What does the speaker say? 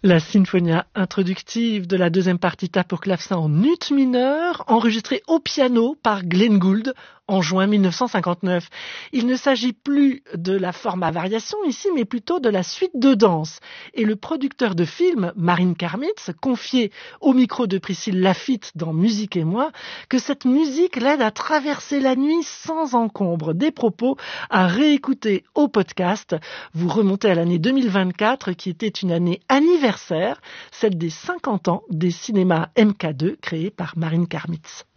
La sinfonia introductive de la deuxième partita pour clavecin en ut mineur, enregistrée au piano par Glenn Gould en juin 1959. Il ne s'agit plus de la forme à variation ici, mais plutôt de la suite de danse. Et le producteur de film, Marin Karmitz, confiait au micro de Priscille Laffitte dans Musique et moi, que cette musique l'aide à traverser la nuit sans encombre. Des propos à réécouter au podcast. Vous remontez à l'année 2024, qui était une année anniversaire, celle des 50 ans des cinémas MK2 créés par Marin Karmitz.